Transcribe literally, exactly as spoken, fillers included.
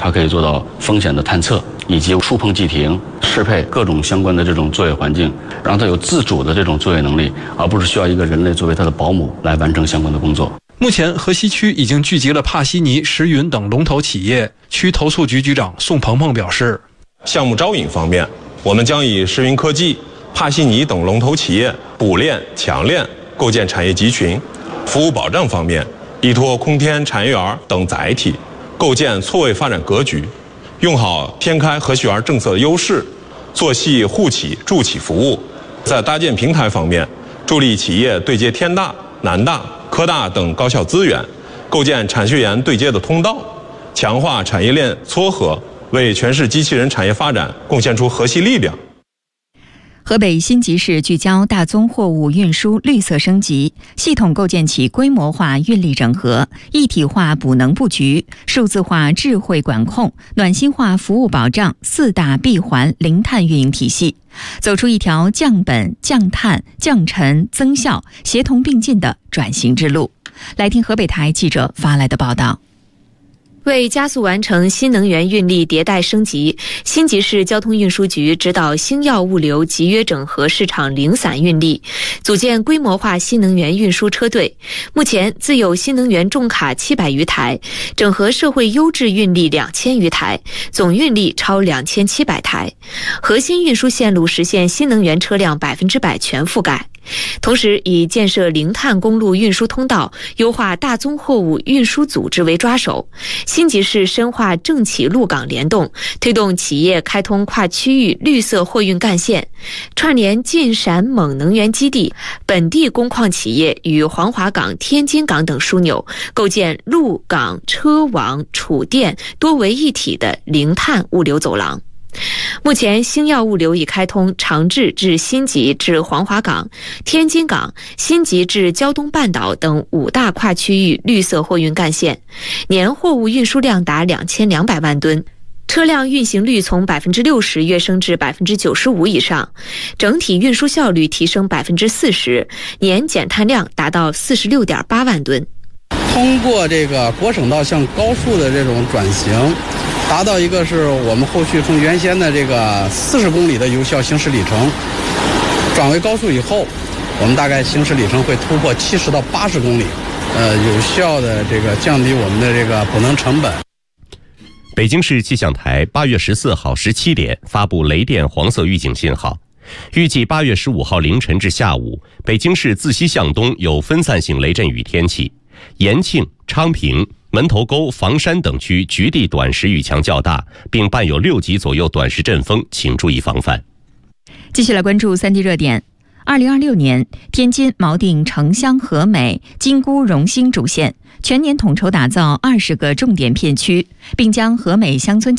它可以做到风险的探测，以及触碰即停，适配各种相关的这种作业环境，让它有自主的这种作业能力，而不是需要一个人类作为它的保姆来完成相关的工作。 目前，河西区已经聚集了帕西尼、石云等龙头企业。区投诉局局长宋鹏鹏表示， 项目招引方面，我们将以石云科技、帕西尼等龙头企业补链、强链，构建产业集群；服务保障方面，依托空天产业园等载体，构建错位发展格局，用好天开河西园政策的优势，做细户企、助企服务。在搭建平台方面，助力企业对接天大、南大、科大等高校资源，构建产学研对接的通道，强化产业链撮合，为全市机器人产业发展贡献出核心力量。 河北辛集市聚焦大宗货物运输绿色升级，系统构建起规模化运力整合、一体化补能布局、数字化智慧管控、暖心化服务保障四大闭环零碳运营体系，走出一条降本、降碳、降尘、增效协同并进的转型之路。来听河北台记者发来的报道。 为加速完成新能源运力迭代升级，辛集市交通运输局指导星耀物流集约整合市场零散运力，组建规模化新能源运输车队。目前自有新能源重卡七百余台，整合社会优质运力两千余台，总运力超两千七百台。核心运输线路实现新能源车辆百分之百全覆盖。同时以建设零碳公路运输通道、优化大宗货物运输组织为抓手，辛集市深化政企陆港联动，推动企业开通跨区域绿色货运干线，串联晋陕锰能源基地、本地工矿企业与黄骅港、天津港等枢纽，构建陆港车网储电多为一体的零碳物流走廊。目前星耀物流已开通长治至辛集至黄骅港、天津港、辛集至胶东半岛等五大跨区域绿色货运干线，年货物运输量达两千两百万吨，车辆运行率从百分之六十跃升至百分之九十五以上，整体运输效率提升百分之四十，年减碳量达到四十六点八万吨。 通过这个国省道向高速的这种转型，达到一个是我们后续从原先的这个四十公里的有效行驶里程，转为高速以后，我们大概行驶里程会突破七十到八十公里，呃，有效的这个降低我们的这个补能成本。 北京市气象台八月十四号十七点发布雷电黄色预警信号，预计八月十五号凌晨至下午，北京市自西向东有分散性雷阵雨天气，延庆、昌平、门头沟、房山等区局地短时雨强较大，并伴有六级左右短时阵风，请注意防范。 继续来关注三地热点。二零二六年，天津锚定城乡和美、金姑荣兴主线，全年统筹打造二十个重点片区，并将和美乡村